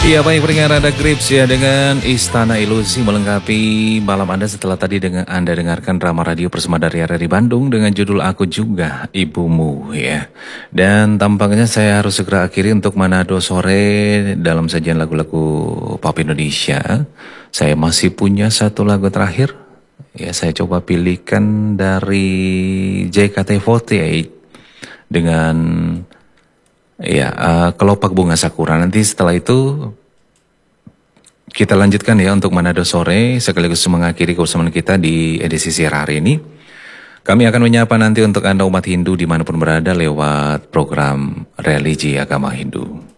Iya, baik, pendengar, ada Grips ya dengan Istana Ilusi melengkapi malam Anda setelah tadi dengan Anda dengarkan drama radio Persema dari RRI Bandung dengan judul Aku Juga Ibumu ya. Dan tampaknya saya harus segera akhiri untuk Manado sore dalam sajian lagu-lagu pop Indonesia. Saya masih punya satu lagu terakhir. Ya, saya coba pilihkan dari JKT48 dengan ya Kelopak Bunga Sakura. Nanti setelah itu kita lanjutkan ya untuk Manado sore sekaligus mengakhiri kebersamaan kita di edisi siar hari ini. Kami akan menyapa nanti untuk Anda umat Hindu dimanapun berada lewat program religi agama Hindu.